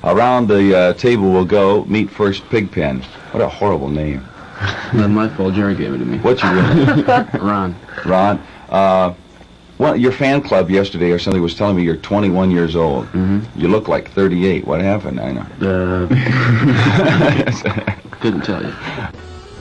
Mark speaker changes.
Speaker 1: Around the table we'll go. Meet first Pigpen. What a horrible name.
Speaker 2: Not my fault. Jerry gave it to me.
Speaker 1: What's your real name?
Speaker 2: Ron.
Speaker 1: Ron. Well, your fan club yesterday or something was telling me you're 21 years old.
Speaker 2: Mm-hmm.
Speaker 1: You look like 38. What happened? I know.
Speaker 2: Couldn't tell you.